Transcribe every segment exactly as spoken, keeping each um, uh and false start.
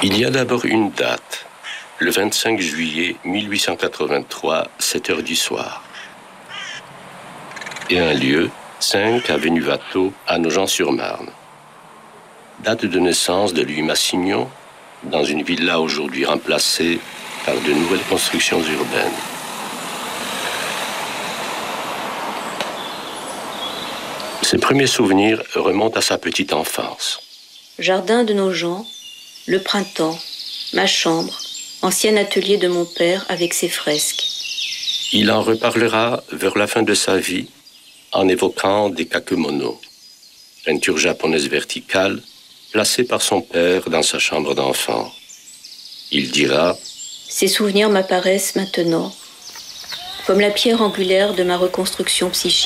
Il y a d'abord une date, le vingt-cinq juillet mille huit cent quatre-vingt-trois, sept heures du soir. Et un lieu, cinq avenue Watteau, à Nogent-sur-Marne. Date de naissance de Louis Massignon, dans une villa aujourd'hui remplacée par de nouvelles constructions urbaines. Ses premiers souvenirs remontent à sa petite enfance. Jardin de Nogent, le printemps, ma chambre, ancien atelier de mon père avec ses fresques. Il en reparlera vers la fin de sa vie en évoquant des kakemono, peinture japonaise verticale, placée par son père dans sa chambre d'enfant. Il dira « Ces souvenirs m'apparaissent maintenant comme la pierre angulaire de ma reconstruction psychique. »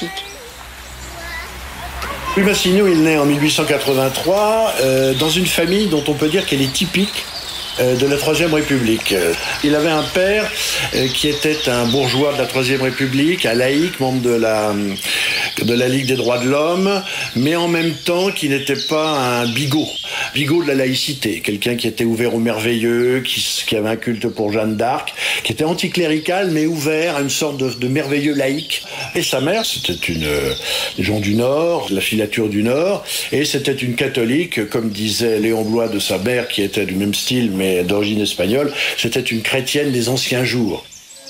Louis Massignon, il naît en mille huit cent quatre-vingt-trois euh, dans une famille dont on peut dire qu'elle est typique euh, de la Troisième République. Il avait un père euh, qui était un bourgeois de la Troisième République, un laïc, membre de la, de la Ligue des droits de l'homme, mais en même temps qui n'était pas un bigot. Bigot de la laïcité, quelqu'un qui était ouvert au merveilleux, qui, qui avait un culte pour Jeanne d'Arc, qui était anticlérical mais ouvert à une sorte de, de merveilleux laïc. Et sa mère, c'était une euh, des gens du Nord, la filature du Nord, et c'était une catholique, comme disait Léon Bloy de sa mère, qui était du même style mais d'origine espagnole, c'était une chrétienne des anciens jours.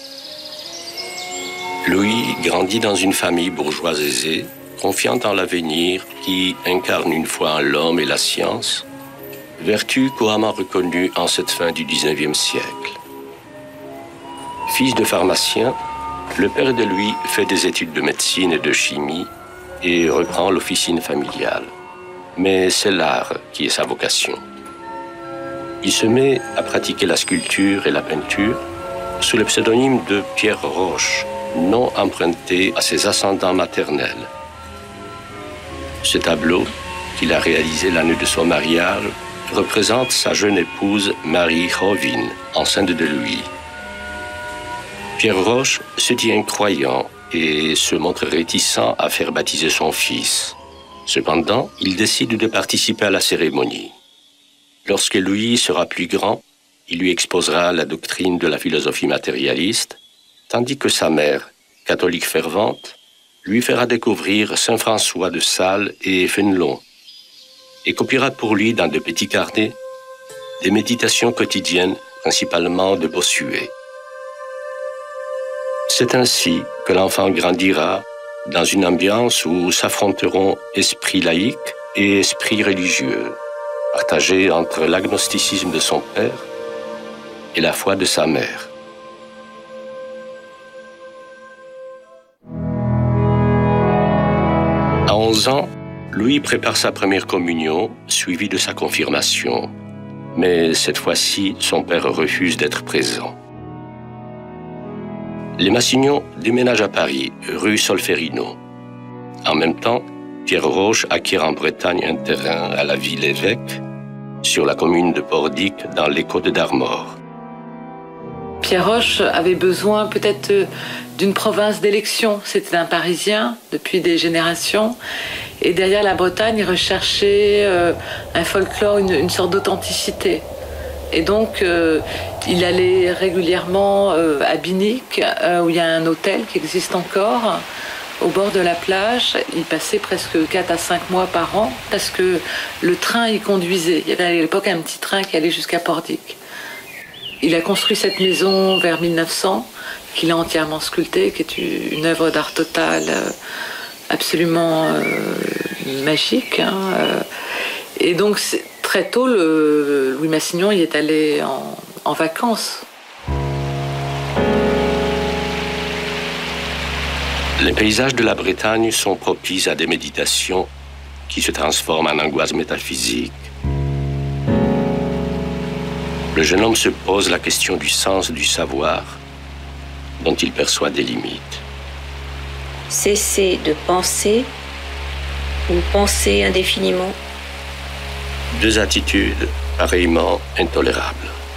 Louis grandit dans une famille bourgeoise aisée, confiante en l'avenir, qui incarne une foi en l'homme et la science, vertu couramment reconnue en cette fin du dix-neuvième siècle. Fils de pharmacien, le père de Louis fait des études de médecine et de chimie et reprend l'officine familiale. Mais c'est l'art qui est sa vocation. Il se met à pratiquer la sculpture et la peinture sous le pseudonyme de Pierre Roche, nom emprunté à ses ascendants maternels. Ce tableau, qu'il a réalisé l'année de son mariage, représente sa jeune épouse Marie Rovin, enceinte de Louis. Pierre Roche se dit incroyant et se montre réticent à faire baptiser son fils. Cependant, il décide de participer à la cérémonie. Lorsque Louis sera plus grand, il lui exposera la doctrine de la philosophie matérialiste, tandis que sa mère, catholique fervente, lui fera découvrir Saint François de Sales et Fénelon, et copiera pour lui dans de petits carnets des méditations quotidiennes, principalement de Bossuet. C'est ainsi que l'enfant grandira dans une ambiance où s'affronteront esprit laïque et esprit religieux, partagé entre l'agnosticisme de son père et la foi de sa mère. À onze ans, Louis prépare sa première communion, suivie de sa confirmation. Mais cette fois-ci, son père refuse d'être présent. Les Massignon déménagent à Paris, rue Solferino. En même temps, Pierre Roche acquiert en Bretagne un terrain à la Ville-Évêque, sur la commune de Pordic, dans les Côtes d'Armor. Pierre Roche avait besoin peut-être d'une province d'élection. C'était un Parisien depuis des générations. Et derrière la Bretagne, il recherchait euh, un folklore, une, une sorte d'authenticité. Et donc, euh, il allait régulièrement euh, à Binic, euh, où il y a un hôtel qui existe encore, au bord de la plage. Il passait presque quatre à cinq mois par an, parce que le train y conduisait. Il y avait à l'époque un petit train qui allait jusqu'à Pordic. Il a construit cette maison vers mille neuf cents, qu'il a entièrement sculptée, qui est une œuvre d'art total euh, absolument euh, magique. Hein, euh. Et donc, très tôt, le, Louis Massignon y est allé en, en vacances. Les paysages de la Bretagne sont propices à des méditations qui se transforment en angoisse métaphysique. Le jeune homme se pose la question du sens du savoir, dont il perçoit des limites. Cesser de penser ou penser indéfiniment. Deux attitudes pareillement intolérables.